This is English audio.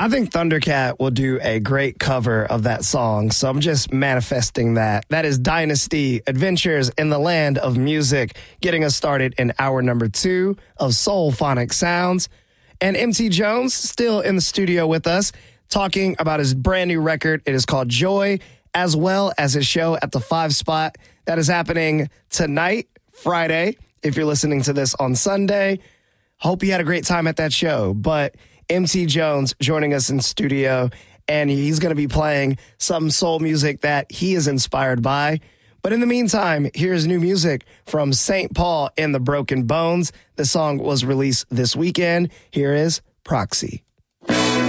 I think Thundercat will do a great cover of that song, so I'm just manifesting that. That is Dynasty, Adventures in the Land of Music, getting us started in hour number 2 of Soul Phonic Sounds. And MC Jones still in the studio with us, talking about his brand new record. It is called Joy, as well as his show at the 5 Spot. That is happening tonight, Friday, if you're listening to this on Sunday. Hope you had a great time at that show. But MC Jones joining us in studio, and he's going to be playing some soul music that he is inspired by. But in the meantime, here's new music from St. Paul and the Broken Bones. The song was released this weekend. Here is Proxy.